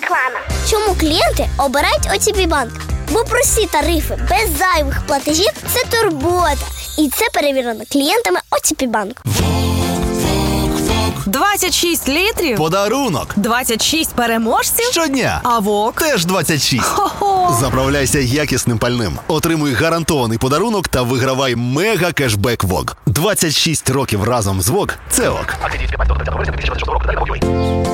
реклама. Чому клієнти обирають ОТП банк? Бо прості тарифи без зайвих платежів – це турбота. І це перевірено клієнтами ОТП банку. 26 літрів? Подарунок. 26 переможців? Щодня. А ВОК? Теж 26. Хо-хо. Заправляйся якісним пальним. Отримуй гарантований подарунок та вигравай мега-кешбек ВОК. 26 років разом з ВОК – це ОК.